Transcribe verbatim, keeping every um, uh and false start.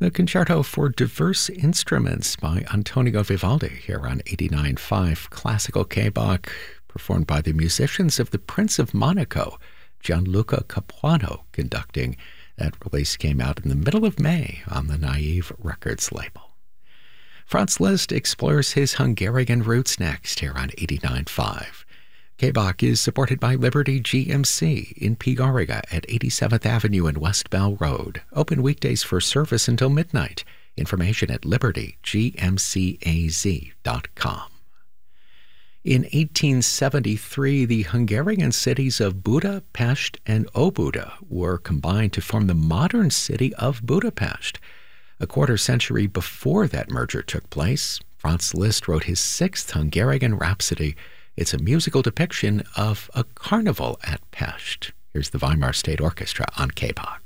The Concerto for Diverse Instruments by Antonio Vivaldi here on eighty-nine point five Classical K-Bach, performed by the musicians of the Prince of Monaco, Gianluca Capuano, conducting. That release came out in the middle of May on the Naive Records label. Franz Liszt explores his Hungarian roots next here on eighty-nine point five. K-Bach is supported by Liberty G M C in Pigarriga at eighty-seventh Avenue and West Bell Road. Open weekdays for service until midnight. Information at liberty g m c a z dot com. In eighteen seventy-three, the Hungarian cities of Buda, Pest, and Óbuda were combined to form the modern city of Budapest. A quarter century before that merger took place, Franz Liszt wrote his sixth Hungarian Rhapsody. It's a musical depiction of a carnival at Pest. Here's the Weimar State Orchestra on K-Bach.